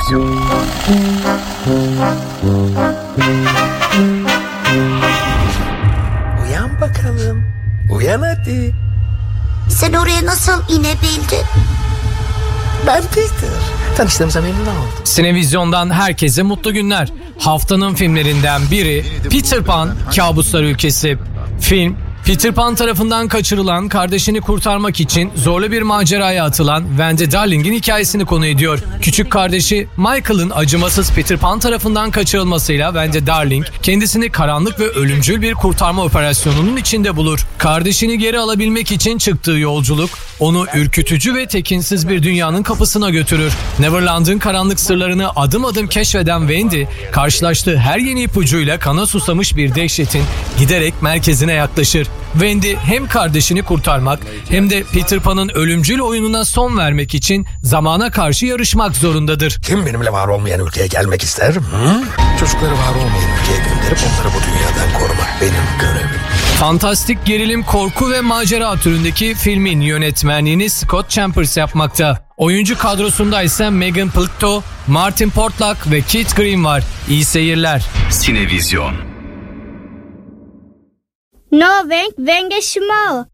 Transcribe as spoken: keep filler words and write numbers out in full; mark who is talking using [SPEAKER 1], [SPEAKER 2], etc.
[SPEAKER 1] Uyan bakalım. Uyan hadi.
[SPEAKER 2] Sen oraya nasıl inebildin?
[SPEAKER 1] Ben Peter. Tanıştığımıza memnun oldum.
[SPEAKER 3] Sinevizyon'dan herkese mutlu günler. Haftanın filmlerinden biri Peter Pan, Kabuslar Ülkesi. Film, Peter Pan tarafından kaçırılan, kardeşini kurtarmak için zorlu bir maceraya atılan Wendy Darling'in hikayesini konu ediyor. Küçük kardeşi Michael'ın acımasız Peter Pan tarafından kaçırılmasıyla Wendy Darling kendisini karanlık ve ölümcül bir kurtarma operasyonunun içinde bulur. Kardeşini geri alabilmek için çıktığı yolculuk onu ürkütücü ve tekinsiz bir dünyanın kapısına götürür. Neverland'ın karanlık sırlarını adım adım keşfeden Wendy, karşılaştığı her yeni ipucuyla kana susamış bir dehşetin giderek merkezine yaklaşır. Wendy hem kardeşini kurtarmak hem de Peter Pan'ın ölümcül oyununa son vermek için zamana karşı yarışmak zorundadır.
[SPEAKER 1] Kim benimle var olmayan ülkeye gelmek ister? Hı? Çocukları var olmayan ülkeye gönderip onları bu dünyadan korumak benim görevim.
[SPEAKER 3] Fantastik gerilim, korku ve macera türündeki filmin yönetmenliğini Scott Chambers yapmakta. Oyuncu kadrosunda ise Megan Pluto, Martin Portlock ve Keith Green var. İyi seyirler.
[SPEAKER 4] Sinevizyon.
[SPEAKER 5] No Wenk Wenge Schmau.